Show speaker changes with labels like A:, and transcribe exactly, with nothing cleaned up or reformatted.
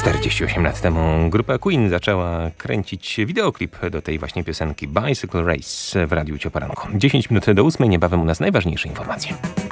A: czterdzieści osiem lat temu grupa Queen zaczęła kręcić wideoklip do tej właśnie piosenki Bicycle Race w Radiu Cię o Poranku. dziesięć minut do ósmej, niebawem u nas najważniejsze informacje.